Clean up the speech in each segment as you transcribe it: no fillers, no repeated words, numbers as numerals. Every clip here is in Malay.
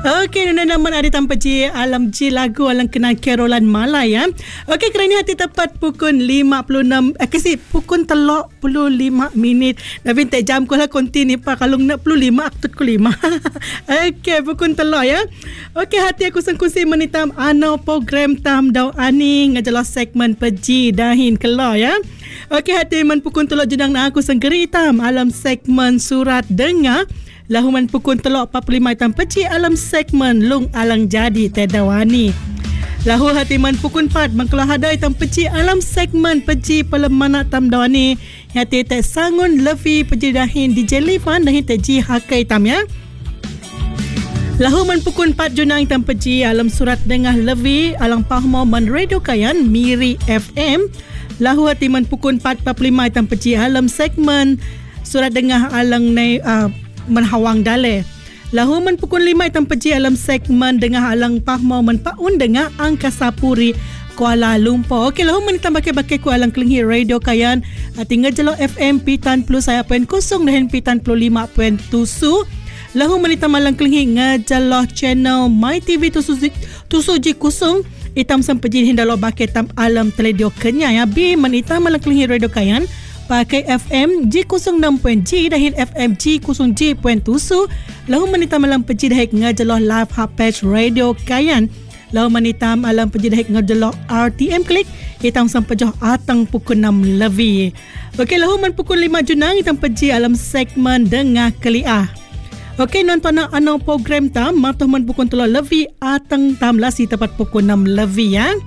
Okey, nama ada tanpa Ji alam Ji lagu alang kenal Caroline Malay ya. Okey, kerana hati tepat pukul 56 kasi pukul 35 minit. Tapi tak jam ko lah konti ni pa kalau nak 65 aktut ko 5. Okey, pukul 3 ya. Okey, hati aku sengkusi menitam ano program tam daw ani ngajalah segmen peji dahin kelak ya. Okey, hati man pukul 3 jenang na aku sengkeritam alam segmen surat dengar. Lahuman pukul 3.45 tam peci alam segmen lung alang jadi tedawani. Lahu hatiman pukul 4 mangkelah hadai tam peci alam segmen peci pelemana tam dawani. Hati tak sangun levi peci dahin di jelifan dahin teji hakai tam ya. Lahuman pukul 4 junang tam peci alam surat dengah levi alang pahmo man radio kayan Miri FM. Lahu hatiman pukul 4.45 tam peci alam segmen surat dengah alang menhawang dale. Lahu man pukul 5 tam peji alam segmen dengah alang pahmo man paun dengah Angkasa Puri Kuala Lumpur. Okey, lahu man tambah ke ku alang kelinghi radio kayan tinggal jelo FM pitan plus saya poin kosong dan pitan plus 5.7. Lahu man tamalang kelinghi ngajalo channel My TV tusuji kusung itam sampeji hindalo baket tam alam teledio kenya ya bi man itam malang kelinghi radio kayan pakai FM G06.G dahil FM G0G.7 lahu manita malam peji dahil ngajalah live page radio kayan lahu manita malam peji dahil ngajalah RTM klik hitam sampai jauh atang pukul 6 lebih. Okey, lahu man pukul 5 junang hitam peji alam segmen dengah keliah. Okey, nonton ano program tam matuh man pukul 3 lebih atang tam lasi tepat pukul 6 lebih ya.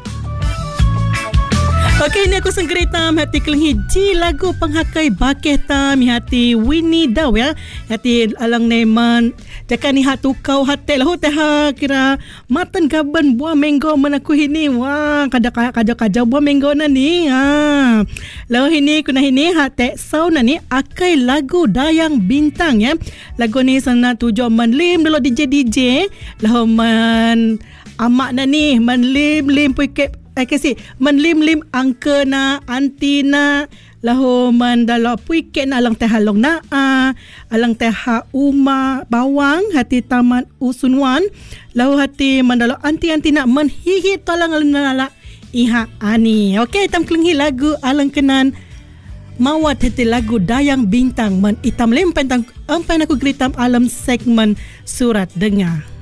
Okey, ini aku sengkeritam hati kelinghi Ji lagu penghakai bakeh tam hati Winnie Daw ya. Hati alang neman jaka ni hatu kau hati lahu teh kira matan gaban buah manggo menaku ini. Wah, kada buah manggo na ni. Lahu ini kuna ini hati sau na ni akai lagu Dayang Bintang ya. Lagu ni sana tujuh manlim dulu DJ. Lahu man amak na ni manlim puikep kasi menlim angka na antina lahu mandala puiket na alang teh halong na alang teh uma bawang hati taman usunwan lahu hati mandala anti na menhihi tolang alunala iha ani. Okey, tam kelinghi lagu alang kenan mawat hati lagu Dayang Bintang men itam lempentang ampai aku geritam alam segmen surat dengar.